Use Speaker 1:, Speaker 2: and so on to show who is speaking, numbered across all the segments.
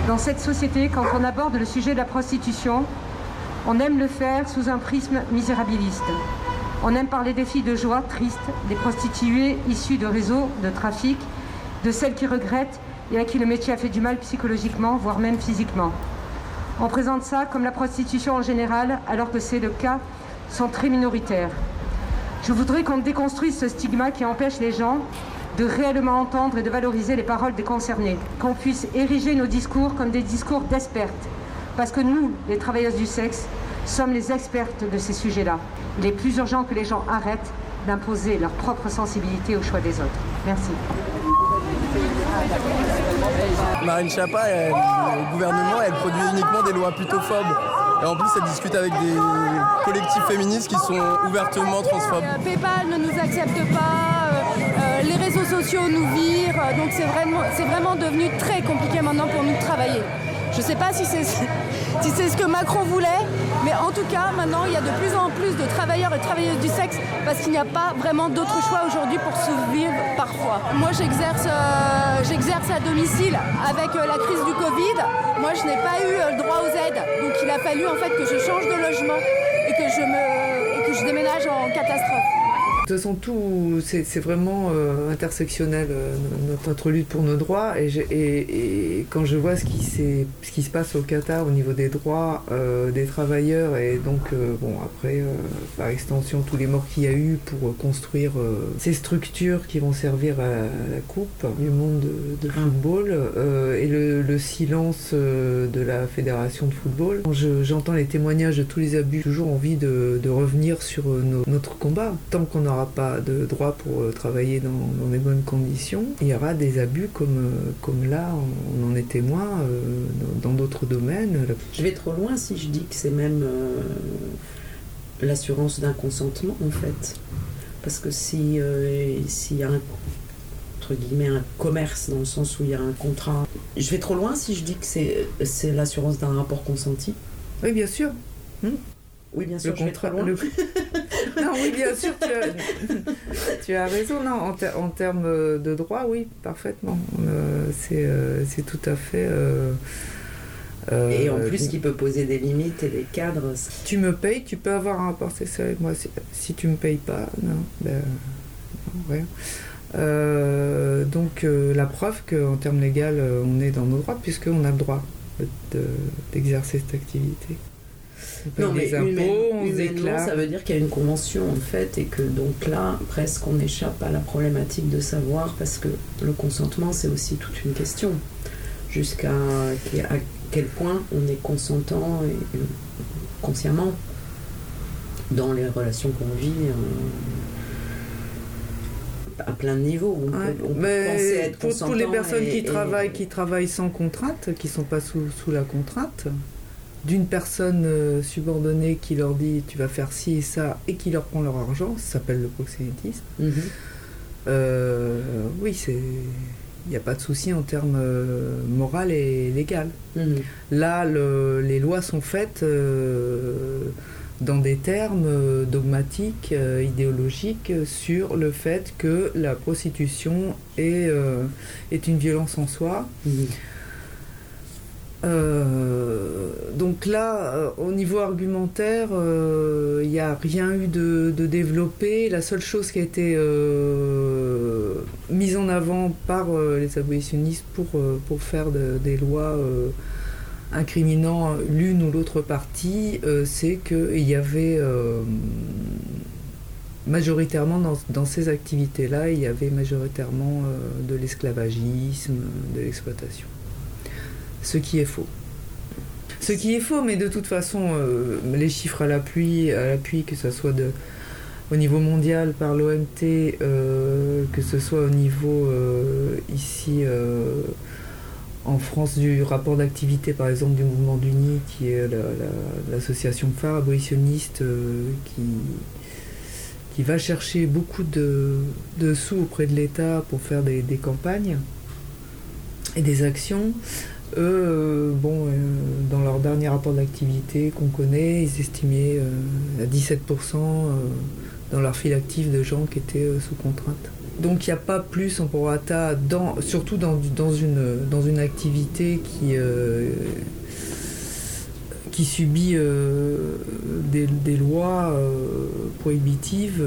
Speaker 1: Dans cette société, quand on aborde le sujet de la prostitution, on aime le faire sous un prisme misérabiliste. On aime parler des filles de joie tristes, des prostituées issues de réseaux de trafic, de celles qui regrettent et à qui le métier a fait du mal psychologiquement, voire même physiquement. On présente ça comme la prostitution en général, alors que ces cas sont très minoritaires. Je voudrais qu'on déconstruise ce stigma qui empêche les gens de réellement entendre et de valoriser les paroles des concernés, qu'on puisse ériger nos discours comme des discours d'expertes, parce que nous, les travailleuses du sexe, sommes les expertes de ces sujets-là. Il est plus urgent que les gens arrêtent d'imposer leur propre sensibilité au choix des autres. Merci.
Speaker 2: Marine Schiappa, au gouvernement, elle produit uniquement des lois plutôt phobes. Et en plus, elle discute avec des collectifs féministes qui sont ouvertement transphobes.
Speaker 3: PayPal ne nous accepte pas, les réseaux sociaux nous virent, donc c'est vraiment devenu très compliqué maintenant pour nous de travailler. Je ne sais pas si c'est ce que Macron voulait, mais en tout cas, maintenant, il y a de plus en plus de travailleurs et travailleuses du sexe parce qu'il n'y a pas vraiment d'autre choix aujourd'hui pour survivre parfois. Moi, j'exerce à domicile avec la crise du Covid. Moi, je n'ai pas eu le droit aux aides, donc il a fallu en fait que je change de logement et que je déménage en catastrophe.
Speaker 4: De toute façon, c'est vraiment intersectionnel, notre lutte pour nos droits. Et quand je vois ce qui se passe au Qatar au niveau des droits des travailleurs, et donc, après, par extension, tous les morts qu'il y a eu pour construire ces structures qui vont servir à la Coupe du monde de football, et le silence de la Fédération de football. Quand j'entends les témoignages de tous les abus, j'ai toujours envie de revenir sur notre combat. Tant qu'on n'aura pas de droit pour travailler dans des bonnes conditions, il y aura des abus comme là, on en est témoin dans d'autres domaines.
Speaker 5: Je vais trop loin si je dis que c'est même l'assurance d'un consentement en fait. Parce que s'il y a entre guillemets un commerce dans le sens où il y a un contrat, je vais trop loin si je dis que c'est l'assurance d'un rapport consenti.
Speaker 4: Oui, bien sûr.
Speaker 5: Oui, bien sûr,
Speaker 4: le contrat. Non, oui, bien sûr, tu as raison. Non, en termes de droit, oui, parfaitement. C'est tout à fait.
Speaker 5: Et en plus, qui peut poser des limites et des cadres.
Speaker 4: Tu me payes, tu peux avoir un rapport sexuel avec moi. Si tu me payes pas, non, non, rien. Donc, la preuve qu'en termes légaux, on est dans nos droits, puisqu'on a le droit d'exercer cette activité.
Speaker 5: Non, mais
Speaker 4: humainement,
Speaker 5: ça veut dire qu'il y a une convention en fait, et que donc là, presque on échappe à la problématique de savoir, parce que le consentement c'est aussi toute une question, jusqu'à quel point on est consentant et consciemment dans les relations qu'on vit à plein de niveaux. On peut penser être consentant.
Speaker 4: Pour les personnes qui travaillent sans contrainte, qui ne sont pas sous la contrainte, d'une personne subordonnée qui leur dit tu vas faire ci et ça et qui leur prend leur argent, ça s'appelle le proxénétisme. Oui, il n'y a pas de souci en termes moral et légal. Là, les lois sont faites dans des termes dogmatiques, idéologiques, sur le fait que la prostitution est une violence en soi. Donc là, au niveau argumentaire, il n'y a rien eu de développé. La seule chose qui a été mise en avant par les abolitionnistes pour faire des lois incriminant l'une ou l'autre partie, c'est qu'il y avait majoritairement dans ces activités-là, il y avait majoritairement de l'esclavagisme, de l'exploitation. Ce qui est faux. Ce qui est faux, mais de toute façon, les chiffres à l'appui, que ce soit au niveau mondial par l'OMT, que ce soit au niveau ici en France du rapport d'activité, par exemple, du Mouvement d'Uni, qui est l'association phare abolitionniste qui va chercher beaucoup de sous auprès de l'État pour faire des campagnes et des actions. Eux, dans leur dernier rapport d'activité qu'on connaît, ils estimaient à 17% dans leur fil actif de gens qui étaient sous contrainte. Donc il n'y a pas plus en prorata, surtout dans une activité qui subit des lois prohibitives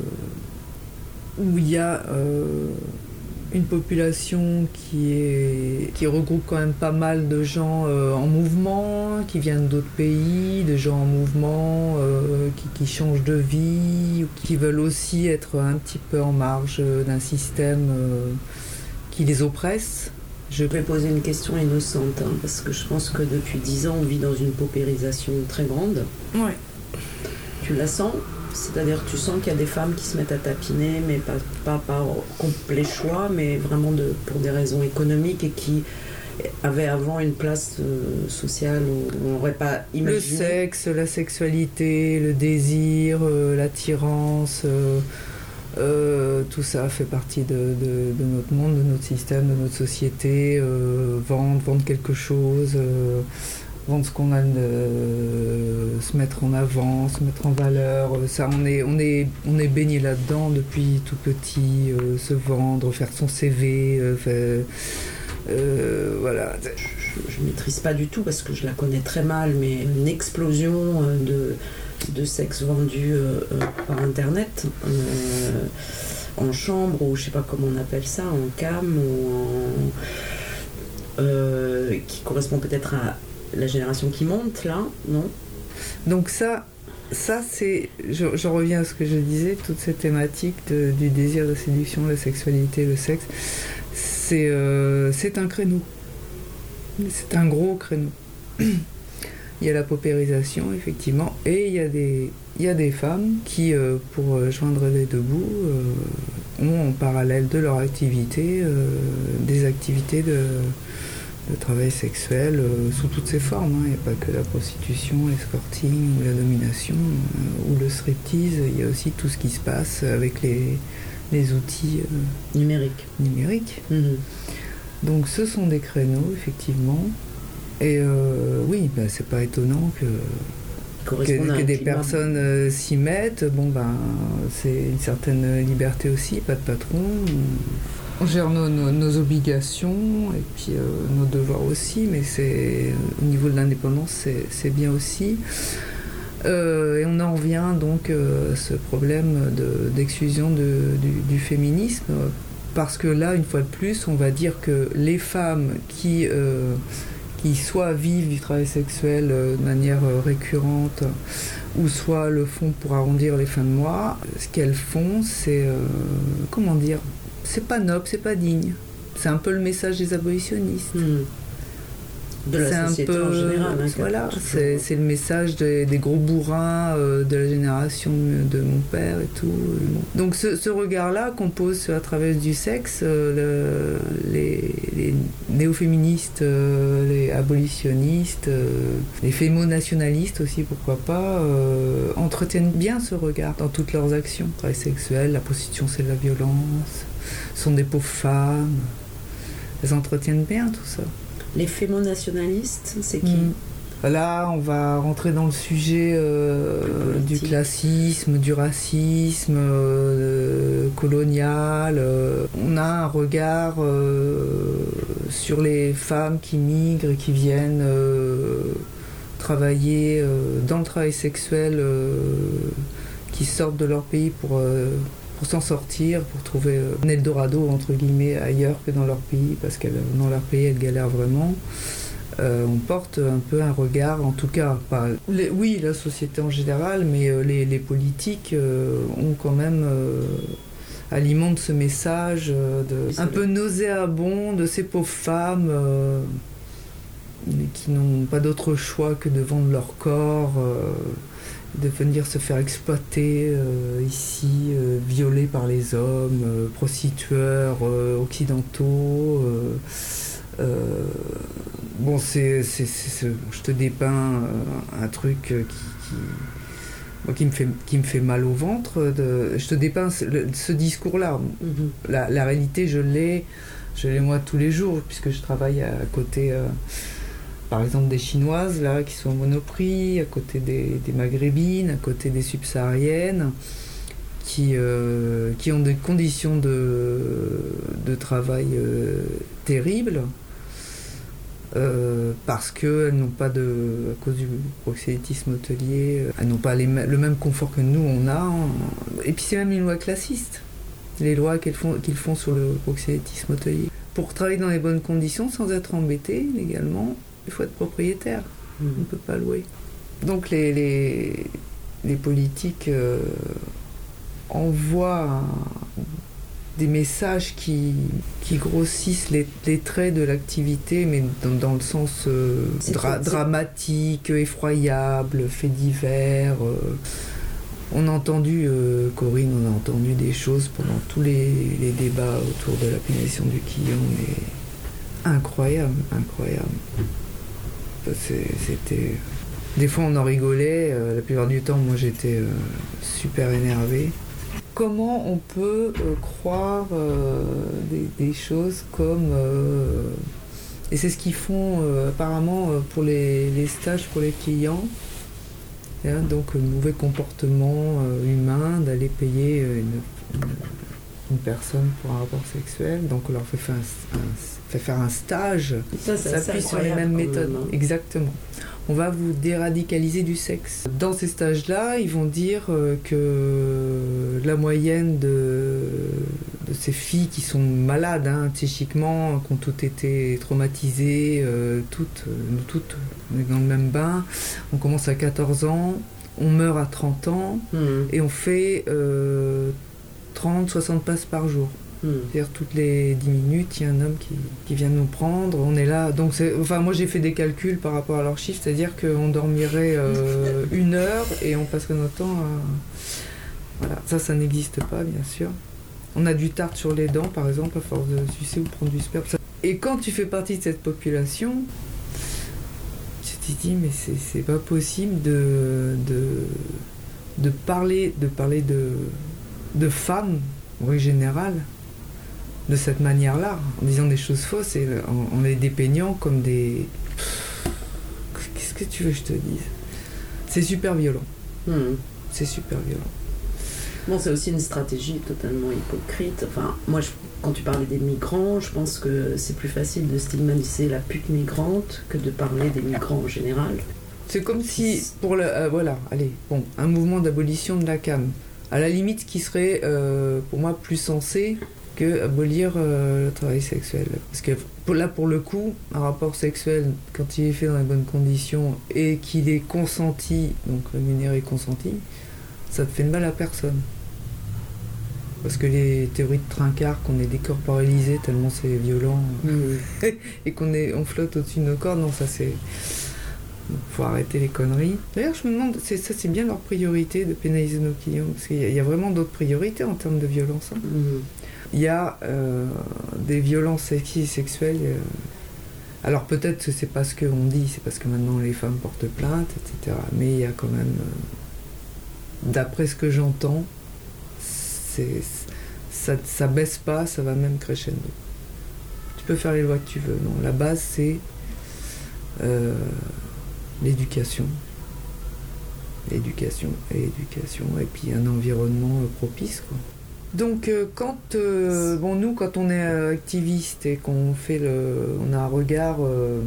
Speaker 4: où il y a une population qui regroupe quand même pas mal de gens en mouvement, qui viennent d'autres pays, de gens en mouvement, qui changent de vie, qui veulent aussi être un petit peu en marge d'un système qui les oppresse.
Speaker 5: Je vais poser une question innocente, parce que je pense que depuis 10 ans, on vit dans une paupérisation très grande.
Speaker 4: Ouais.
Speaker 5: Tu la sens ? C'est-à-dire tu sens qu'il y a des femmes qui se mettent à tapiner, mais pas par complet choix, mais vraiment pour des raisons économiques et qui avaient avant une place sociale où on n'aurait pas imaginé.
Speaker 4: Le sexe, la sexualité, le désir, l'attirance, tout ça fait partie de notre monde, de notre système, de notre société. Vendre quelque chose. Vendre ce qu'on a, se mettre en avant, se mettre en valeur, ça on est baigné là-dedans depuis tout petit, se vendre, faire son CV, voilà.
Speaker 5: Je maîtrise pas du tout parce que je la connais très mal, mais une explosion de sexe vendu par internet, en chambre ou je sais pas comment on appelle ça, en cam ou qui correspond peut-être à la génération qui monte là, non ?
Speaker 4: Donc ça c'est, je reviens à ce que je disais, toute cette thématique du désir, de la séduction, la sexualité, le sexe, c'est un créneau. C'est un gros créneau. Il y a la paupérisation, effectivement, et il y a des femmes qui, pour joindre les deux bouts, ont en parallèle de leur activité, des activités de travail sexuel sous toutes ses formes. Il n'y a pas que la prostitution, l'escorting, ou la domination, ou le striptease. Il y a aussi tout ce qui se passe avec les outils numériques. Donc ce sont des créneaux, effectivement. Et oui, c'est pas étonnant que des personnes s'y mettent. C'est une certaine liberté aussi, pas de patron. On gère nos obligations et puis nos devoirs aussi, mais au niveau de l'indépendance, c'est bien aussi. Et on en revient donc à ce problème d'exclusion du féminisme, parce que là, une fois de plus, on va dire que les femmes qui soit vivent du travail sexuel de manière récurrente, ou soit le font pour arrondir les fins de mois, ce qu'elles font, c'est... comment dire ? C'est pas noble, c'est pas digne. C'est un peu le message des abolitionnistes.
Speaker 5: De la société en général.
Speaker 4: Voilà, c'est le message des gros bourrins de la génération de mon père et tout. Donc ce regard-là qu'on pose à travers du sexe, les néo-féministes, les abolitionnistes, les fémo-nationalistes aussi, pourquoi pas, entretiennent bien ce regard dans toutes leurs actions. Le travail sexuel, la prostitution, c'est de la violence, ce sont des pauvres femmes. Elles entretiennent bien tout ça.
Speaker 5: Les fémo-nationalistes, c'est qui ?
Speaker 4: Là, on va rentrer dans le sujet du classisme, du racisme colonial. On a un regard sur les femmes qui migrent et qui viennent travailler dans le travail sexuel, qui sortent de leur pays pour s'en sortir, pour trouver un Eldorado, entre guillemets, ailleurs que dans leur pays, parce que dans leur pays, elles galèrent vraiment. On porte un peu un regard, en tout cas, oui, la société en général, mais les politiques ont quand même alimentent ce message un peu nauséabond de ces pauvres femmes qui n'ont pas d'autre choix que de vendre leur corps, de venir se faire exploiter ici, violés par les hommes, prostitueurs occidentaux. Bon, je te dépeins un truc qui me fait mal au ventre. Je te dépeins ce discours-là. La réalité, je l'ai moi tous les jours, puisque je travaille à côté... par exemple des Chinoises là, qui sont au Monoprix, à côté des Maghrébines, à côté des Subsahariennes, qui ont des conditions de travail terribles, parce qu'elles n'ont pas à cause du proxénétisme hôtelier, elles n'ont pas le même confort que nous on a. Et puis c'est même une loi classiste, les lois qu'ils font sur le proxénétisme hôtelier. Pour travailler dans les bonnes conditions sans être embêté légalement, il faut être propriétaire. On ne peut pas louer. Donc les politiques envoient des messages qui grossissent les traits de l'activité, mais dans le sens dramatique, effroyable, fait divers. On a entendu, Corinne, on a entendu des choses pendant tous les débats autour de la pénalisation du Quillon, mais incroyable. C'était... Des fois on en rigolait, la plupart du temps moi j'étais super énervée. Comment on peut croire des choses comme... et c'est ce qu'ils font apparemment pour les stages pour les clients. Hein, donc mauvais comportement humain, d'aller payer une personne pour un rapport sexuel. Donc on leur fait faire un stage. Ça s'appuie sur les mêmes méthodes.
Speaker 5: Même, hein.
Speaker 4: Exactement. On va vous déradicaliser du sexe. Dans ces stages-là, ils vont dire que la moyenne de ces filles qui sont malades psychiquement, qui ont toutes été traumatisées, nous toutes, on est dans le même bain, on commence à 14 ans, on meurt à 30 ans, et on fait 30-60 passes par jour. C'est-à-dire toutes les 10 minutes, il y a un homme qui vient nous prendre, on est là. Donc moi j'ai fait des calculs par rapport à leurs chiffres, c'est-à-dire qu'on dormirait 1 heure et on passerait notre temps à... Voilà, ça n'existe pas bien sûr. On a du tartre sur les dents par exemple à force de sucer ou de prendre du sperme. Et quand tu fais partie de cette population, tu te dis mais c'est pas possible de parler de femmes en règle générale de cette manière-là, en disant des choses fausses et en les dépeignant comme des... Qu'est-ce que tu veux que je te dise ? C'est super violent. C'est super violent.
Speaker 5: Bon, c'est aussi une stratégie totalement hypocrite. Enfin, moi, quand tu parlais des migrants, je pense que c'est plus facile de stigmatiser la pute migrante que de parler des migrants en général.
Speaker 4: C'est comme si, pour un mouvement d'abolition de la CAM, à la limite, qui serait, pour moi, plus sensé que abolir le travail sexuel. Parce que là, pour le coup, un rapport sexuel, quand il est fait dans les bonnes conditions et qu'il est consenti, donc rémunéré consenti, ça ne fait de mal à personne. Parce que les théories de trincard, qu'on est décorporalisé tellement c'est violent, et on flotte au-dessus de nos corps, non, ça c'est... Faut arrêter les conneries. D'ailleurs, je me demande, c'est bien leur priorité de pénaliser nos clients, parce qu'il y a vraiment d'autres priorités en termes de violence. Il y a des violences sexistes et sexuelles. Alors peut-être que c'est pas ce qu'on dit, c'est parce que maintenant les femmes portent plainte, etc. Mais il y a quand même, d'après ce que j'entends, ça baisse pas, ça va même crescendo. Tu peux faire les lois que tu veux. Non, la base c'est l'éducation, et puis un environnement propice, quoi. Donc quand on est activiste et qu'on fait on a un regard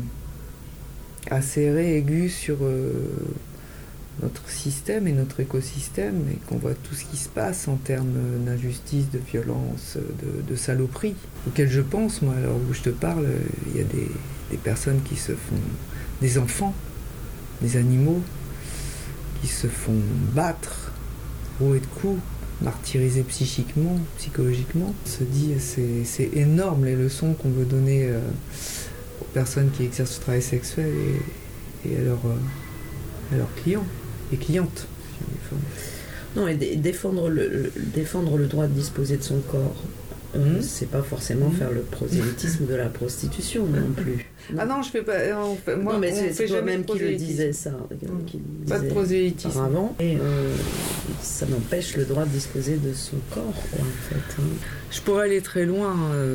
Speaker 4: acéré, aigu sur notre système et notre écosystème, et qu'on voit tout ce qui se passe en termes d'injustice, de violence, de saloperie, auquel je pense, moi, alors où je te parle, il y a des personnes qui se font, des enfants, des animaux, qui se font battre, haut et de coups, martyrisés psychiquement, psychologiquement. On se dit, c'est énorme les leçons qu'on veut donner aux personnes qui exercent le travail sexuel et à leurs clients et clientes.
Speaker 5: Non, et défendre le droit de disposer de son corps, c'est pas forcément faire le prosélytisme de la prostitution non plus.
Speaker 4: Ah non, je fais pas. Moi,
Speaker 5: non, mais
Speaker 4: c'est
Speaker 5: c'est toi-même qui le disais ça.
Speaker 4: Pas de prosélytisme.
Speaker 5: Avant, et ça n'empêche le droit de disposer de son corps, quoi, en fait.
Speaker 4: Je pourrais aller très loin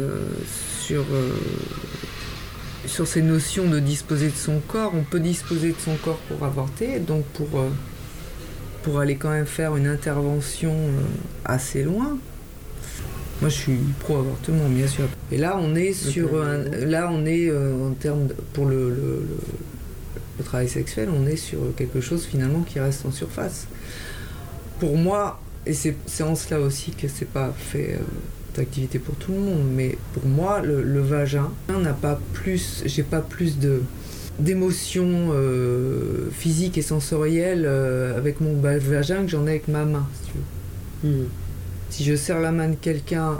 Speaker 4: sur ces notions de disposer de son corps. On peut disposer de son corps pour avorter, donc pour aller quand même faire une intervention assez loin. Moi, je suis pro-avortement, bien sûr. Et là, on est en termes pour le travail sexuel, on est sur quelque chose finalement qui reste en surface. Pour moi, et c'est en cela aussi que c'est pas fait d'activité pour tout le monde, mais pour moi, le vagin n'a pas plus, j'ai pas plus d'émotions physiques et sensorielles avec mon vagin que j'en ai avec ma main, si tu veux. Si je serre la main de quelqu'un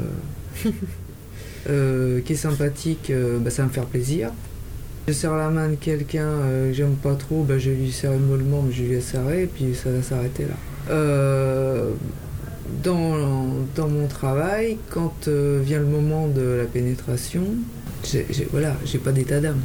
Speaker 4: qui est sympathique, ça va me faire plaisir. Si je serre la main de quelqu'un que j'aime pas trop, je vais lui serrer mollement, mais je vais lui serrer et puis ça va s'arrêter là. Dans mon travail, quand vient le moment de la pénétration, j'ai pas d'état d'âme.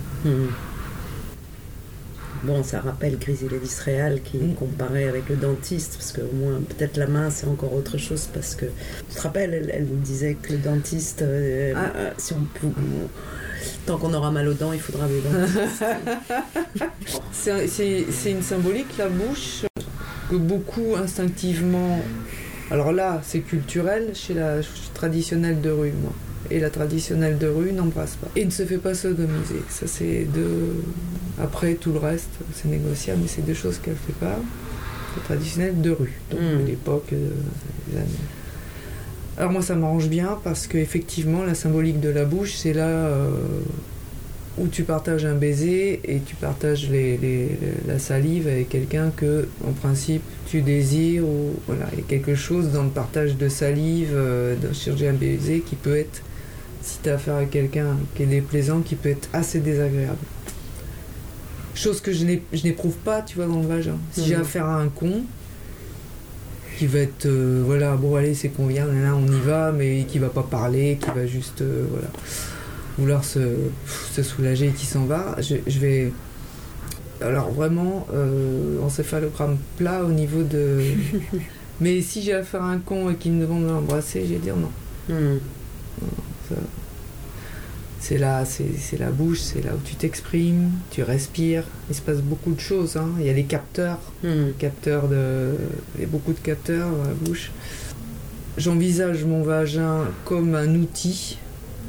Speaker 5: Bon, ça rappelle Grisy Lévis-Réal qui comparait avec le dentiste, parce que au moins, peut-être la main, c'est encore autre chose, parce que, tu te rappelles, elle nous disait que le dentiste, si on peut, tant qu'on aura mal aux dents, il faudra des dentistes.
Speaker 4: C'est une symbolique, la bouche, que beaucoup instinctivement... Alors là, c'est culturel, je suis traditionnelle de rue, moi. Et la traditionnelle de rue n'embrasse pas. Et ne se fait pas sodomiser. Ça, c'est deux... Après, tout le reste, c'est négociable, mais c'est deux choses qu'elle ne fait pas. La traditionnelle de rue, donc de l'époque des années. Alors moi, ça m'arrange bien parce qu'effectivement, la symbolique de la bouche, c'est là où tu partages un baiser et tu partages la salive avec quelqu'un que, en principe, tu désires. Voilà, il y a quelque chose dans le partage de salive, d'échanger un baiser qui peut être, si tu as affaire à quelqu'un qui est déplaisant, qui peut être assez désagréable. Chose que je n'éprouve pas, tu vois, dans le vagin. Si j'ai affaire à un con, qui va être, allez, c'est qu'on vient, là, on y va, mais qui va pas parler, qui va juste, vouloir se soulager et qui s'en va, je vais... Alors vraiment, encéphalogramme plat au niveau de... Mais si j'ai affaire à un con et qu'il me demande de l'embrasser, je vais dire non. Non, ça... C'est la bouche, c'est là où tu t'exprimes, tu respires. Il se passe beaucoup de choses. Hein. Il y a les capteurs. Il y a beaucoup de capteurs dans la bouche. J'envisage mon vagin comme un outil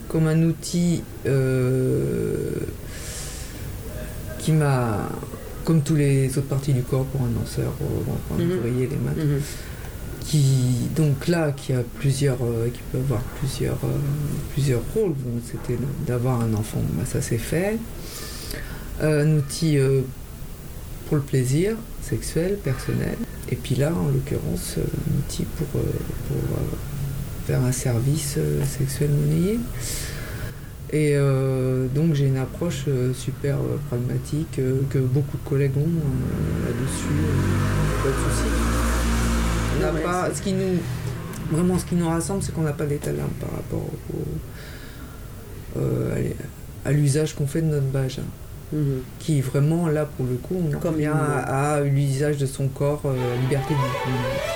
Speaker 4: qui m'a, comme toutes les autres parties du corps pour un danseur, pour un ouvrier, les mains. Qui a plusieurs, qui peut avoir plusieurs rôles. C'était d'avoir un enfant, ça c'est fait. Un outil pour le plaisir sexuel, personnel. Et puis là, en l'occurrence, un outil pour faire un service sexuel monnayé. Et donc j'ai une approche super pragmatique que beaucoup de collègues ont là-dessus. Pas de souci. Ce qui nous rassemble, c'est qu'on n'a pas d'état d'âme par rapport à l'usage qu'on fait de notre vagin. Qui vraiment, là, pour le coup, on revient à l'usage de son corps, liberté de vie.